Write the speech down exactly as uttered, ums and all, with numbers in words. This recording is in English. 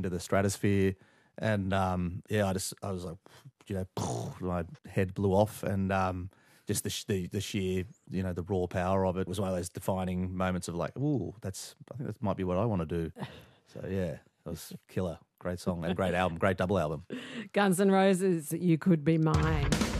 into the stratosphere. And um, yeah, I just I was like, you know, my head blew off, and um, just the, sh- the the sheer, you know, the raw power of it was one of those defining moments of like, ooh, that's I think that might be what I want to do. So yeah, it was killer, great song and great album, great double album. Guns N' Roses, You Could Be Mine.